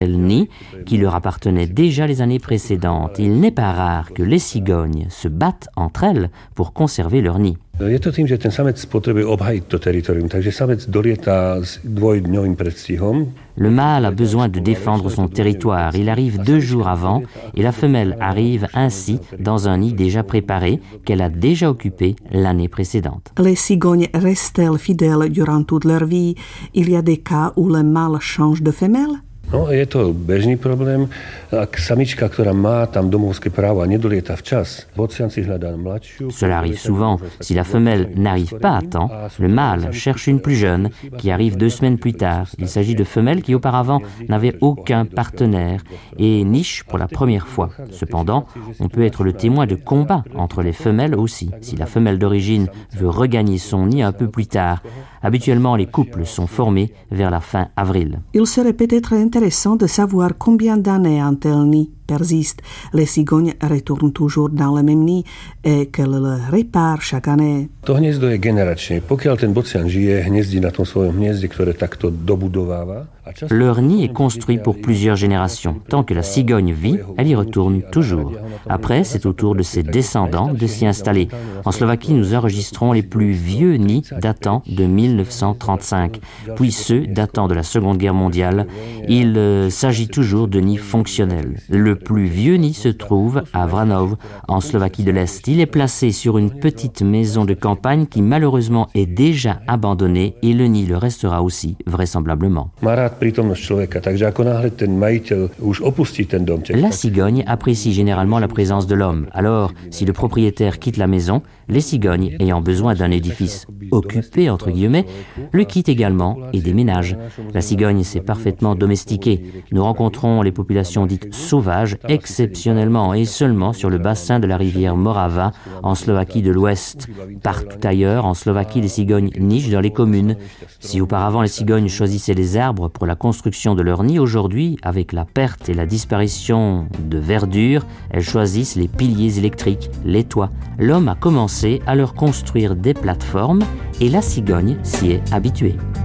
nid qui leur appartenait déjà les années précédentes. Il n'est pas rare que les cigognes se battent entre elles pour conserver leur nid. Je to tým, že ten samec potrebuje obhajiť to teritorium, takže samec dolieta s dvojdňovým predstihom. Le mâle a besoin de défendre son territoire. Il arrive 2 jours avant et la femelle arrive ainsi dans un nid déjà préparé qu'elle a déjà occupé l'année précédente. Les cigognes restent-elles fidèles durant toute leur vie? Il y a des cas où le mâle change de femelle? No, je to bežný problém. Ak samička, ktorá má tam domovské právo a nedolieta včas, vodcian si hľadá mladšiu. Cela arrive souvent. Si la femelle n'arrive pas à temps, le mâle cherche une plus jeune qui arrive 2 semaines plus tard. Il s'agit de femelles qui auparavant n'avaient aucun partenaire et nichent pour la première fois. Cependant, on peut être le témoin de combats entre les femelles aussi. Si la femelle d'origine veut regagner son nid un peu plus tard, habituellement les couples sont formés vers la fin avril. Il serait peut-être intéressant de savoir combien d'années un tel nid persiste. Les cigognes retournent toujours dans le même nid et qu'elles le réparent chaque année. To hniezdo je generačné. Pokiaľ ten bocian žije, hniezdí na tom svojom hniezde, ktoré takto dobudováva. Leur nid est construit pour plusieurs générations. Tant que la cigogne vit, elle y retourne toujours. Après, c'est au tour de ses descendants de s'y installer. En Slovaquie, nous enregistrons les plus vieux nids datant de 1935, puis ceux datant de la Seconde Guerre mondiale. Il s'agit toujours de nids fonctionnels. Le plus vieux nid se trouve à Vranov, en Slovaquie de l'Est. Il est placé sur une petite maison de campagne qui malheureusement est déjà abandonnée et le nid le restera aussi, vraisemblablement. La cigogne apprécie généralement la présence de l'homme. Alors, si le propriétaire quitte la maison, les cigognes, ayant besoin d'un édifice occupé, entre guillemets, le quittent également et déménagent. La cigogne s'est parfaitement domestiquée. Nous rencontrons les populations dites sauvages exceptionnellement et seulement sur le bassin de la rivière Morava, en Slovaquie de l'Ouest. Partout ailleurs, en Slovaquie, les cigognes nichent dans les communes. Si auparavant les cigognes choisissaient les arbres pour la construction de leur nid, aujourd'hui, avec la perte et la disparition de verdure, elles choisissent les piliers électriques, les toits. L'homme a commencé à leur construire des plateformes et la cigogne s'y est habituée.